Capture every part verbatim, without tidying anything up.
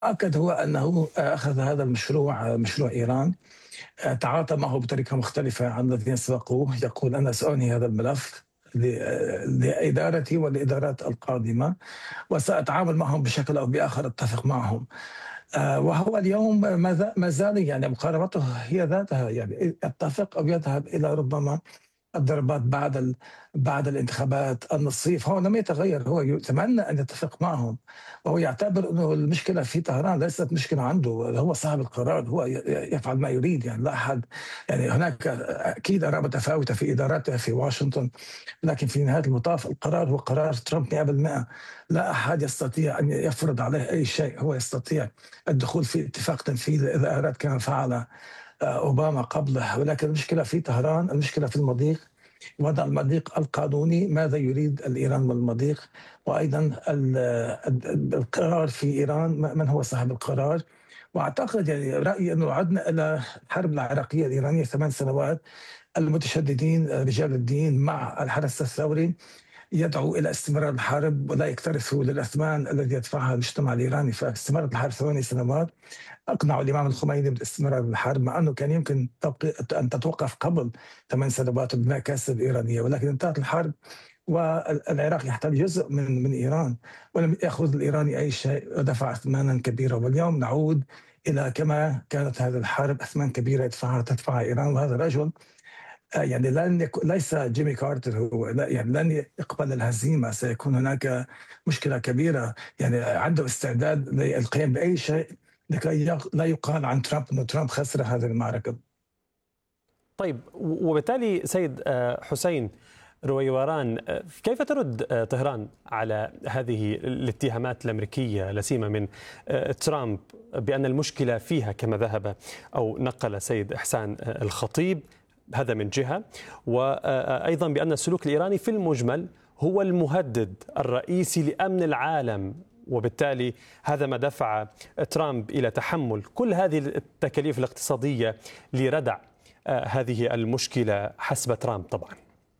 أكد هو أنه أخذ هذا المشروع مشروع إيران، تعاطى معه بطريقة مختلفة عن الذين سبقوه. يقول أنا سأنهي هذا الملف ل- لإدارتي والإدارات القادمة، وسأتعامل معهم بشكل أو بآخر، أتفق معهم. آه، وهو اليوم ما ز- ما زال يعني مقاربته هي ذاتها، يعني يتفق أو يذهب إلى ربما الضربات بعد ال... بعد الانتخابات النصيف. هو لم يتغير، هو يتمنى ان يتفق معهم، وهو يعتبر انه المشكله في طهران ليست مشكله عنده، هو صاحب القرار، هو ي- يفعل ما يريد. يعني لا احد، يعني هناك اكيد اراء متفاوته في ادارته في واشنطن، لكن في نهايه المطاف القرار هو قرار ترامب مئة بالمئة. لا احد يستطيع ان يفرض عليه اي شيء، هو يستطيع الدخول في اتفاق تنفيذي اذا اراد كما فعل آه، اوباما قبله. ولكن المشكله في طهران، المشكله في المضيق، وضع المضيق القانوني، ماذا يريد الإيران من المضيق، وأيضا ال- ال- القرار في إيران، من هو صاحب القرار. وأعتقد يعني رأيي أنه عدنا إلى الحرب العراقية الإيرانية ثمان سنوات. المتشددين رجال الدين مع الحرس الثوري يدعو الى استمرار الحرب ولا يكترثوا للاثمان الذي يدفعها المجتمع الايراني، فاستمرت الحرب ثماني سنوات. اقنعوا الامام الخميني باستمرار الحرب، مع انه كان يمكن ان تتوقف قبل ثمان سنوات بناء كاسه الايرانيه، ولكن انتهت الحرب والعراق يحتل جزء من من ايران، ولم ياخذ الايراني اي شيء ودفع اثمانا كبيره. واليوم نعود الى كما كانت هذه الحرب، اثمان كبيره يدفعها تدفعها ايران. وهذا الرجل آه، يعني لن يك... ليس جيمي كارتر، هو لا يعني لن يقبل الهزيمه، سيكون هناك مشكله كبيره. يعني عنده استعداد للقيام باي شيء لكي يق- لا يقال عن ترامب انه ترامب خسر هذه المعركه. طيب، وبالتالي سيد آه، حسين رويوران، آه، كيف ترد آه، طهران على هذه الاتهامات الأمريكية لسيمة من آه، ترامب بأن المشكلة فيها كما ذهب أو نقل سيد إحسان آه، الخطيب؟ هذا من جهة، وأيضا بأن السلوك الإيراني في المجمل هو المهدد الرئيسي لأمن العالم، وبالتالي هذا ما دفع ترامب إلى تحمل كل هذه التكاليف الاقتصادية لردع آه، هذه المشكلة حسب ترامب طبعا.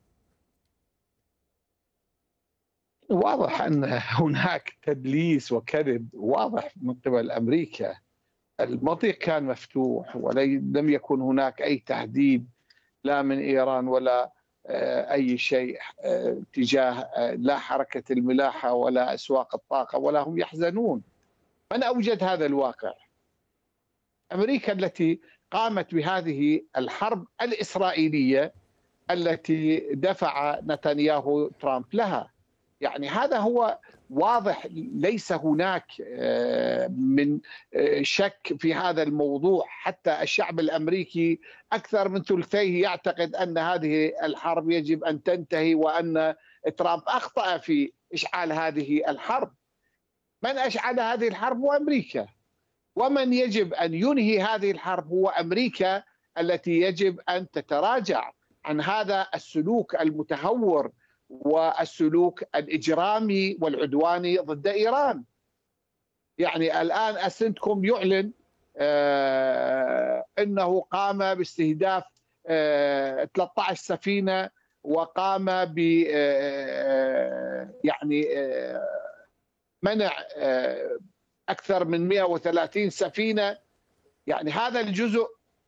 واضح أن هناك تدليس وكذب واضح من قبل أمريكا. المضيق كان مفتوح ولم يكن هناك أي تهديد لا من إيران ولا آه، أي شيء آه، تجاه آه، لا حركة الملاحة ولا أسواق الطاقة، ولا هم يحزنون. من أوجد هذا الواقع؟ أمريكا التي قامت بهذه الحرب الإسرائيلية التي دفع نتنياهو ترامب لها. يعني هذا هو واضح، ليس هناك من شك في هذا الموضوع. حتى الشعب الأمريكي أكثر من ثلثيه يعتقد أن هذه الحرب يجب أن تنتهي، وأن ترامب أخطأ في إشعال هذه الحرب. من أشعل هذه الحرب هو أمريكا، ومن يجب أن ينهي هذه الحرب هو أمريكا، التي يجب أن تتراجع عن هذا السلوك المتهور والسلوك الإجرامي والعدواني ضد إيران. يعني الآن أسنتكم يعلن آه أنه قام باستهداف آه ثلاثة عشر سفينة، وقام ب آه يعني آه منع آه أكثر من مئة وثلاثين سفينة. يعني هذا الجزء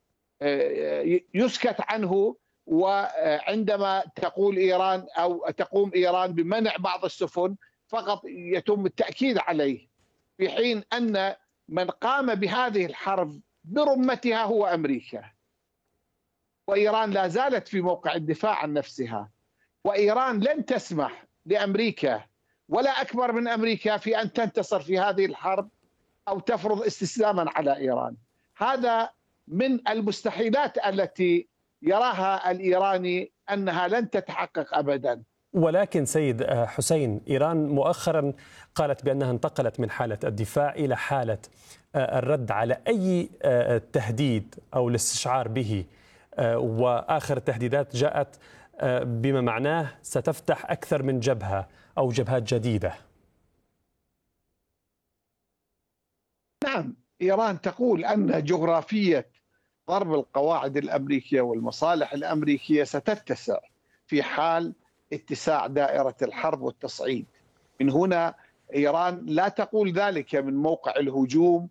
يسكت عنه، وعندما تقول إيران أو تقوم إيران بمنع بعض السفن فقط يتم التأكيد عليه، في حين أن من قام بهذه الحرب برمتها هو أمريكا. وإيران لا زالت في موقع الدفاع عن نفسها، وإيران لن تسمح لأمريكا ولا أكبر من أمريكا في أن تنتصر في هذه الحرب أو تفرض استسلاما على إيران. هذا من المستحيلات التي يراها الإيراني أنها لن تتحقق أبدا. ولكن سيد حسين، إيران مؤخرا قالت بأنها انتقلت من حالة الدفاع إلى حالة الرد على أي تهديد أو الاستشعار به، وآخر التهديدات جاءت بما معناه ستفتح أكثر من جبهة أو جبهات جديدة. نعم، إيران تقول أن جغرافية ضرب القواعد الأمريكية والمصالح الأمريكية ستتسع في حال اتساع دائرة الحرب والتصعيد. من هنا إيران لا تقول ذلك من موقع الهجوم